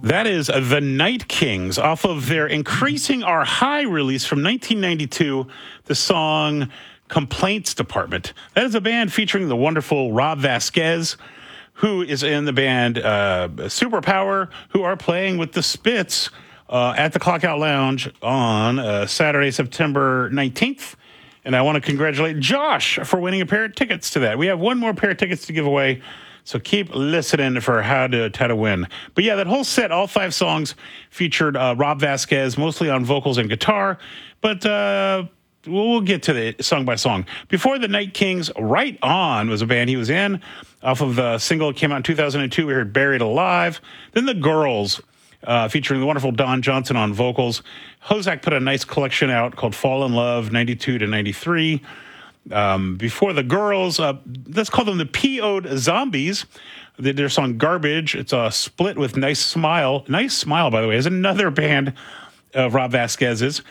That is the Night Kings off of their Increasing Our High release from 1992, the song Complaints Department. That is a band featuring the wonderful Rob Vasquez, who is in the band Superpower, who are playing with the Spits at the Clockout Lounge on Saturday, September 19th. And I want to congratulate Josh for winning a pair of tickets to that. We have one more pair of tickets to give away, so keep listening for how to win. But yeah, that whole set, all 5 songs, featured Rob Vasquez, mostly on vocals and guitar. But we'll get to the song by song. Before the Night Kings, Right On was a band he was in. Off of the single that came out in 2002, we heard Buried Alive. Then the Girls, featuring the wonderful Don Johnson on vocals. Hozak put a nice collection out called Fall in Love, 92 to 93. Before the Girls, let's call them the P.O.'d Zombies. Their song Garbage. It's a split with Nice Smile. Nice Smile, by the way, is another band of Rob Vasquez's.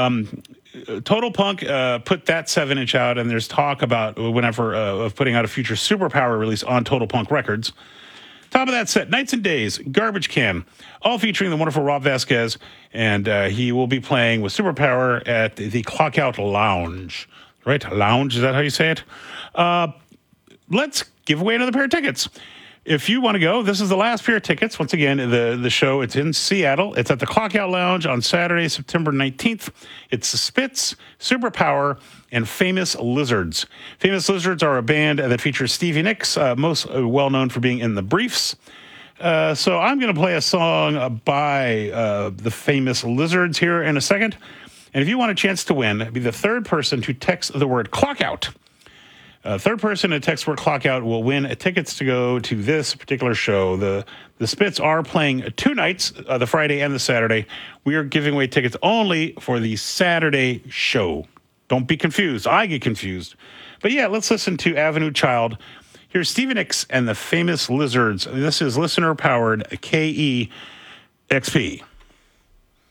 Total Punk put that 7-inch out, and there's talk about whenever of putting out a future Superpower release on Total Punk Records. Top of that set, Nights and Days, Garbage Can, all featuring the wonderful Rob Vasquez, and he will be playing with Superpower at the Clockout Lounge. Right? Lounge, is that how you say it? Let's give away another pair of tickets. If you want to go, this is the last pair of tickets. Once again, the show, it's in Seattle. It's at the Clockout Lounge on Saturday, September 19th. It's the Spits, Superpower, and Famous Lizards. Famous Lizards are a band that features Stevie Nicks, most well-known for being in The Briefs. So I'm going to play a song by the Famous Lizards here in a second. And if you want a chance to win, be the third person to text the word Clockout. Third person to text the word Clockout will win tickets to go to this particular show. The Spits are playing 2 nights, the Friday and the Saturday. We are giving away tickets only for the Saturday show. Don't be confused. I get confused. But yeah, let's listen to Avenue Child. Here's Stevie Nicks and the Famous Lizards. This is listener-powered KEXP.